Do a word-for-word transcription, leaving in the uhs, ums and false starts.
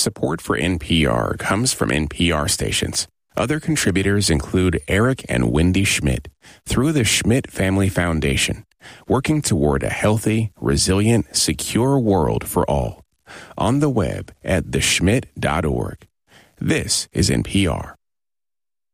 Support for N P R comes from N P R stations. Other contributors include Eric and Wendy Schmidt through the Schmidt Family Foundation, working toward a healthy, resilient, secure world for all. On the web at the schmidt dot org. This is N P R.